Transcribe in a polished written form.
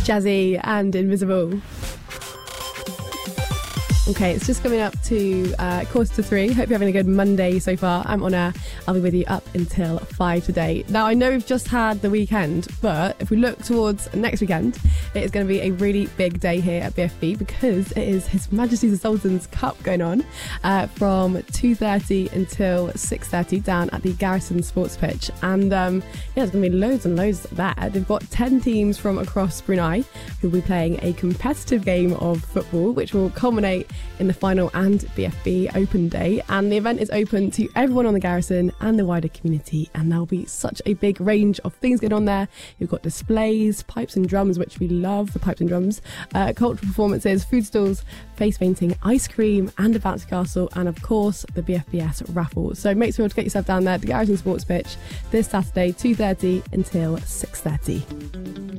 Jazzy and Invisible. Okay, it's just coming up to 2:45. Hope you're having a good Monday so far. I'm on air. I'll be with you up until 5 today. Now, I know we've just had the weekend, but if we look towards next weekend, it is going to be a really big day here at BFB because it is His Majesty the Sultan's Cup going on from 2:30 until 6:30 down at the Garrison Sports Pitch. And there's going to be loads and loads there. They've got 10 teams from across Brunei who will be playing a competitive game of football, which will culminate in the final and BFB Open Day. And the event is open to everyone on the Garrison and the wider community, and there'll be such a big range of things going on there. You've got displays, pipes and drums, which we love, the pipes and drums, cultural performances, food stalls, face painting, ice cream and a bouncy castle, and of course the BFBS raffle. So make sure to get yourself down there at the Garrison Sports Pitch this Saturday 2:30 until 6:30.